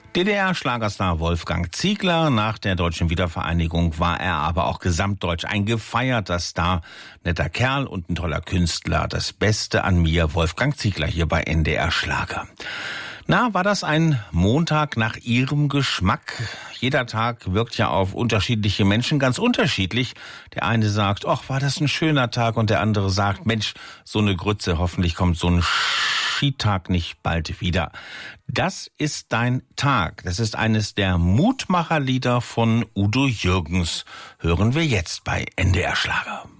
DDR-Schlagerstar Wolfgang Ziegler. Nach der deutschen Wiedervereinigung war er aber auch gesamtdeutsch ein gefeierter Star. Netter Kerl und ein toller Künstler. Das Beste an mir, Wolfgang Ziegler, hier bei NDR Schlager. Na, war das ein Montag nach Ihrem Geschmack? Jeder Tag wirkt ja auf unterschiedliche Menschen ganz unterschiedlich. Der eine sagt, ach, war das ein schöner Tag, und der andere sagt, Mensch, so eine Grütze, hoffentlich kommt so ein Skitag nicht bald wieder. Das ist dein Tag. Das ist eines der Mutmacherlieder von Udo Jürgens. Hören wir jetzt bei NDR Schlager.